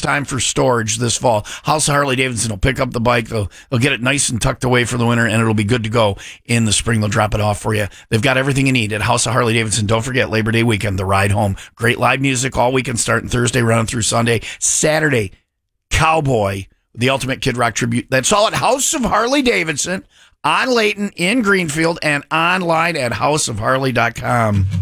time for storage this fall. House of Harley Davidson will pick up the bike. They'll get it nice and tucked away for the winter, and it'll be good to go in the spring. They'll drop it off for you. They've got everything you need at House of Harley Davidson. Don't forget Labor Day weekend, the ride home. Great live music all weekend, starting Thursday, running through Sunday. Saturday, Cowboy, the Ultimate Kid Rock tribute. That's all at House of Harley Davidson on Layton in Greenfield and online at houseofharley.com.